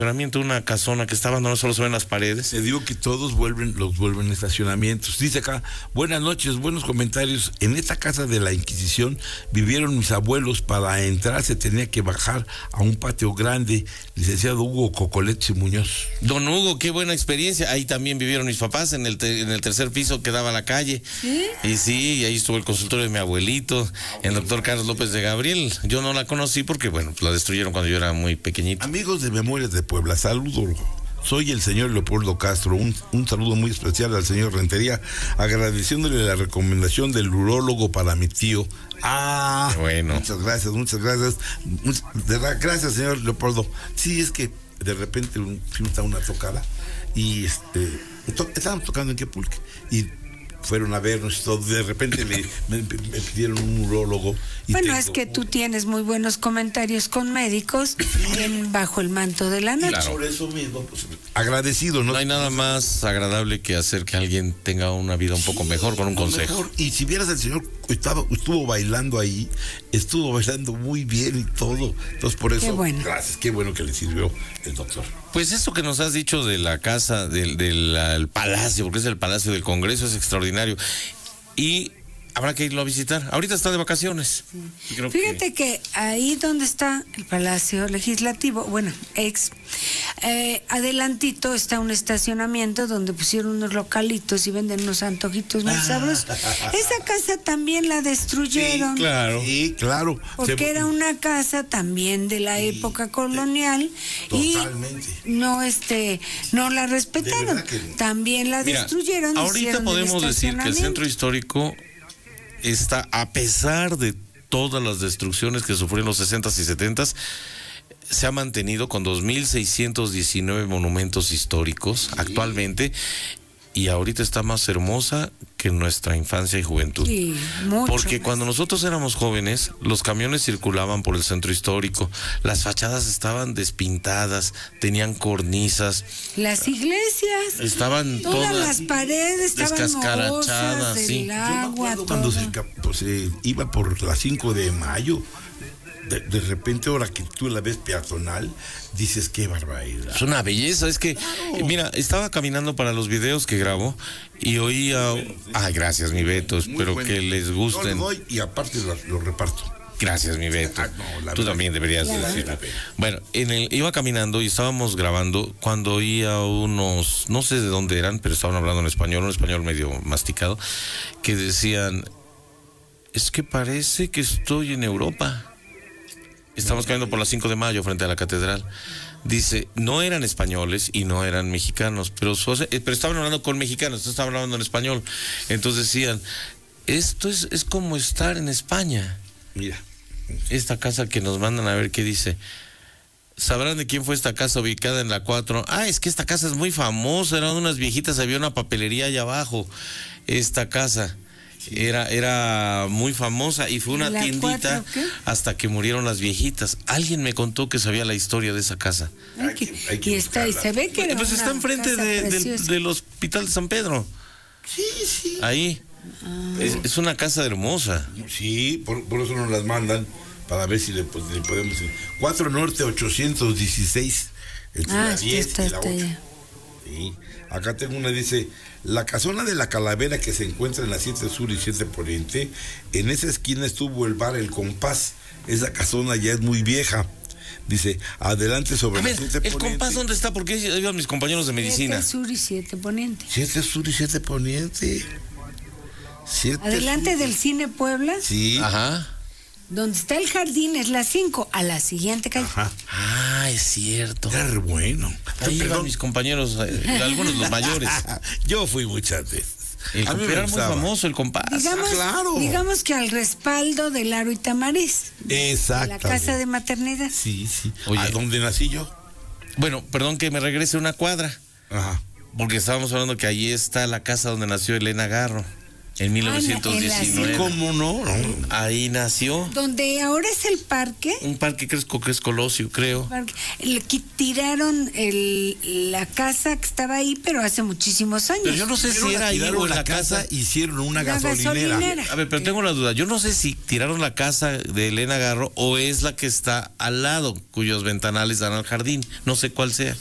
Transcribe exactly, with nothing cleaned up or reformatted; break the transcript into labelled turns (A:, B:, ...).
A: estacionamiento, una casona que estaba, no solo se ven las paredes.
B: Te digo que todos vuelven, los vuelven estacionamientos. Dice acá, buenas noches, buenos comentarios. En esta casa de la Inquisición vivieron mis abuelos. Para entrar se tenía que bajar a un patio grande. Licenciado Hugo Cocoleche Muñoz.
A: Don Hugo, qué buena experiencia. Ahí también vivieron mis papás, en el, te, en el tercer piso que daba a la calle. ¿Sí? Y sí, y ahí estuvo el consultorio de mi abuelito, el doctor Carlos López de Gabriel. Yo no la conocí porque, bueno, la destruyeron cuando yo era muy pequeñito.
B: Amigos de Memorias de Puebla, saludo. Soy el señor Leopoldo Castro. Un, un saludo muy especial al señor Rentería, agradeciéndole la recomendación del urólogo para mi tío. Ah, bueno. Muchas gracias, muchas gracias. Muchas, de verdad, gracias, señor Leopoldo. Sí, es que de repente un, está una tocada y este to, estaban tocando en Quepulque y fueron a vernos y todo, de repente me, me, me pidieron un urólogo. Y
C: bueno,
B: tengo,
C: es que tú tienes muy buenos comentarios con médicos en Bajo el Manto de la Noche.
B: Claro. Por eso mismo, pues, agradecido, ¿no?
A: No hay nada más agradable que hacer que alguien tenga una vida un poco sí, mejor con un consejo. Mejor.
B: Y si vieras al señor, estaba, estuvo bailando ahí, estuvo bailando muy bien y todo. Entonces, por eso,
C: qué bueno.
B: Gracias, qué bueno que le sirvió el doctor.
A: Pues esto que nos has dicho de la casa, del, del el palacio, porque es el Palacio del Congreso, es extraordinario. Y habrá que irlo a visitar. Ahorita está de vacaciones.
C: Sí. Creo Fíjate que... que ahí donde está el Palacio Legislativo, bueno, ex, eh, adelantito está un estacionamiento donde pusieron unos localitos y venden unos antojitos muy sabrosos. Esa casa también la destruyeron.
B: Sí, claro. Sí, claro.
C: Porque Se... era una casa también de la sí, época colonial.
B: Totalmente.
C: Y no, este, no la respetaron. Que... También la Mira, destruyeron.
A: Ahorita podemos decir que el centro histórico está, a pesar de todas las destrucciones que sufrió en los sesentas y setentas, se ha mantenido con dos mil seiscientos diecinueve monumentos históricos sí. actualmente, y ahorita está más hermosa que en nuestra infancia y juventud.
C: Sí, mucho
A: porque
C: más.
A: Cuando nosotros éramos jóvenes, los camiones circulaban por el centro histórico, las fachadas estaban despintadas, tenían cornisas.
C: Las iglesias
A: estaban
C: todas,
A: todas
C: las paredes
A: descascarachadas, sí.
C: Agua,
B: cuando se, pues, se iba por la cinco de mayo. De, de repente, ahora que tú la ves peatonal, dices qué barbaridad.
A: Es una belleza, es que, claro. Mira, estaba caminando para los videos que grabo y oía... Bueno, sí. Ay, gracias, mi Beto, espero bueno. que les gusten.
B: Yo lo doy y aparte lo, lo reparto.
A: Gracias, mi Beto. Ah, no, tú también deberías claro. decirlo. Bueno, en el, iba caminando y estábamos grabando cuando oía unos, no sé de dónde eran, pero estaban hablando en español, un español medio masticado, que decían, es que parece que estoy en Europa. Estamos caminando por la cinco de mayo frente a la catedral. Dice, no eran españoles y no eran mexicanos, pero, pero estaban hablando con mexicanos, estaban hablando en español. Entonces decían, esto es, es como estar en España.
B: Mira.
A: Esta casa que nos mandan a ver qué dice. ¿Sabrán de quién fue esta casa ubicada en la cuatro? Ah, es que esta casa es muy famosa, eran unas viejitas, había una papelería allá abajo. Esta casa. Sí. Era, era muy famosa y fue una tiendita hasta que murieron las viejitas. Alguien me contó que sabía la historia de esa casa.
C: Hay que, hay que y está y se ve que era
A: pues está enfrente de, del, del Hospital de San Pedro.
B: Sí, sí.
A: Ahí. Ah. Es, es una casa hermosa.
B: Sí, por, por eso nos las mandan para ver si le, pues, le podemos... cuatro Norte ochocientos dieciséis. Entre
C: ah,
B: la diez
C: está,
B: y la
C: está
B: ocho. Sí. Acá tengo una, dice, la casona de la Calavera que se encuentra en la siete Sur y siete Poniente, en esa esquina estuvo el bar El Compás. Esa casona ya es muy vieja. Dice, adelante sobre
A: a
B: la
A: ver,
B: siete
A: ¿el
B: Poniente.
A: Compás dónde está? Porque iban mis compañeros de medicina.
C: siete Sur y siete Poniente.
B: siete Sur y siete Poniente. siete
C: Adelante
B: sur.
C: Del Cine Puebla.
B: Sí.
A: Ajá.
C: Donde está el jardín es la cinco, a la siguiente calle.
B: Ajá.
A: Ah, es cierto.
B: Qué bueno.
A: Ahí iban mis compañeros, eh, algunos los mayores.
B: Yo fui muchas veces.
A: El a mí era muy famoso el Compás.
C: Digamos,
B: ah, claro.
C: digamos que al respaldo de Laro y Tamariz.
B: Exacto.
C: La casa de maternidad.
B: Sí, sí.
A: Oye,
B: ¿a dónde nací yo?
A: Bueno, perdón que me regrese una cuadra.
B: Ajá.
A: Porque estábamos hablando que allí está la casa donde nació Elena Garro. En mil novecientos diecinueve.
B: Sí, ¿cómo no?
A: Ahí nació.
C: Donde ahora es el parque.
A: Un parque que es, que es Colosio, creo.
C: Le tiraron el, la casa que estaba ahí, pero hace muchísimos años.
A: Pero yo no sé
B: pero
A: si era ahí o
B: la,
A: la casa,
B: casa, hicieron una, una gasolinera.
C: gasolinera.
A: A ver, pero tengo una duda. Yo no sé si tiraron la casa de Elena Garro o es la que está al lado, cuyos ventanales dan al jardín. No sé cuál sea.